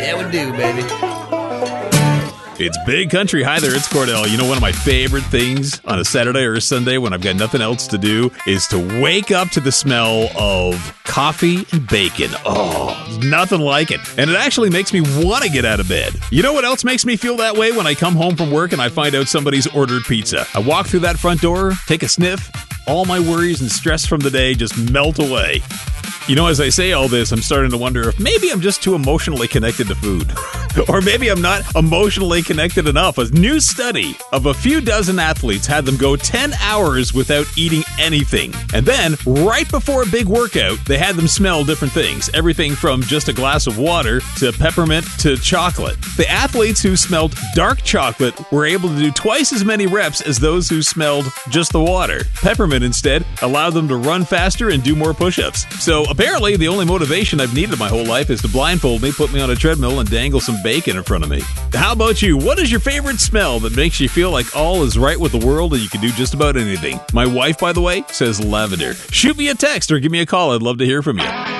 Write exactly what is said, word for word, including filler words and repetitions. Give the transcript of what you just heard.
Yeah, we do, baby. It's Big Country. Hi there, it's Cordell. You know, one of my favorite things on a Saturday or a Sunday when I've got nothing else to do is to wake up to the smell of coffee and bacon. Oh, nothing like it. And it actually makes me want to get out of bed. You know what else makes me feel that way? When I come home from work and I find out somebody's ordered pizza. I walk through that front door, take a sniff, all my worries and stress from the day just melt away. You know, as I say all this, I'm starting to wonder if maybe I'm just too emotionally connected to food. Or maybe I'm not emotionally connected enough. A new study of a few dozen athletes had them go ten hours without eating anything. And then, right before a big workout, they had them smell different things. Everything from just a glass of water to peppermint to chocolate. The athletes who smelled dark chocolate were able to do twice as many reps as those who smelled just the water. Peppermint, instead, allowed them to run faster and do more push-ups. So, apparently, the only motivation I've needed my whole life is to blindfold me, put me on a treadmill, and dangle some bacon in front of me. How about you? What is your favorite smell that makes you feel like all is right with the world and you can do just about anything? My wife, by the way, says lavender. Shoot me a text or give me a call. I'd love to hear from you.